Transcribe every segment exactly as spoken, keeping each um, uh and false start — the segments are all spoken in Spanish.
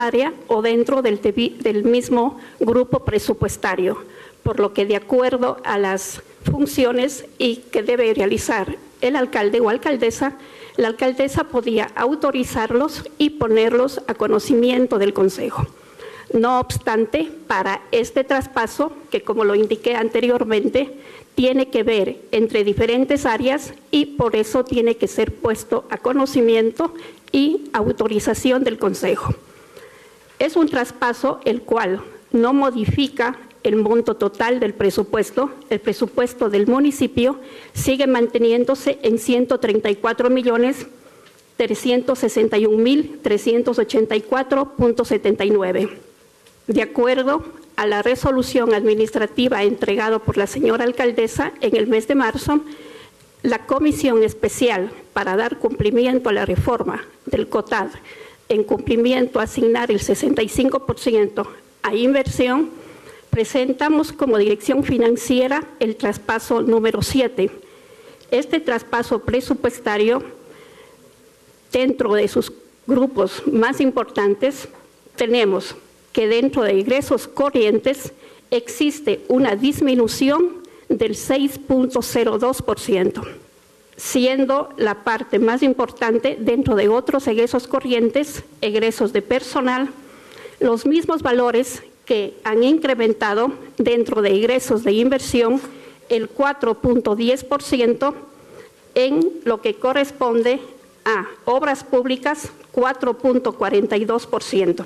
área o dentro del, del mismo grupo presupuestario, por lo que de acuerdo a las funciones y que debe realizar el alcalde o alcaldesa, la alcaldesa podía autorizarlos y ponerlos a conocimiento del Consejo. No obstante, para este traspaso, que como lo indiqué anteriormente, tiene que ver entre diferentes áreas y por eso tiene que ser puesto a conocimiento y autorización del Consejo. Es un traspaso el cual no modifica el monto total del presupuesto. El presupuesto del municipio sigue manteniéndose en ciento treinta y cuatro millones trescientos sesenta y un mil trescientos ochenta y cuatro punto setenta y nueve. De acuerdo a la resolución administrativa entregada por la señora alcaldesa en el mes de marzo, la comisión especial para dar cumplimiento a la reforma del COTAD, en cumplimiento a asignar el sesenta y cinco por ciento a inversión, presentamos como dirección financiera el traspaso número siete. Este traspaso presupuestario, dentro de sus grupos más importantes, tenemos que dentro de ingresos corrientes existe una disminución del seis punto cero dos por ciento, siendo la parte más importante dentro de otros egresos corrientes, egresos de personal, los mismos valores que han incrementado dentro de egresos de inversión el cuatro punto diez por ciento en lo que corresponde a obras públicas, cuatro punto cuarenta y dos por ciento.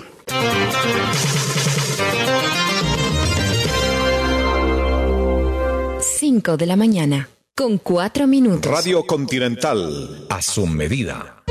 cinco de la mañana, con cuatro minutos. Radio Continental, a su medida.